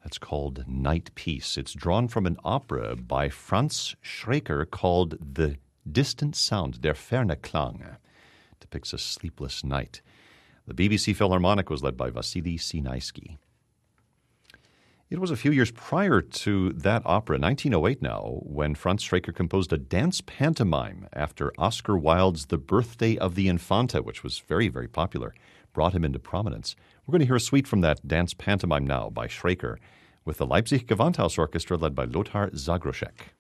That's called Night Piece. It's drawn from an opera by Franz Schreker called The Distant Sound, Der ferne Klang. It depicts a sleepless night. The BBC Philharmonic was led by Vasily Sinaisky. It was a few years prior to that opera, 1908 now, when Franz Schreker composed a dance pantomime after Oscar Wilde's The Birthday of the Infanta, which was very, very popular, brought him into prominence. We're going to hear a suite from that dance pantomime now by Schreker with the Leipzig Gewandhaus Orchestra led by Lothar Zagroszek.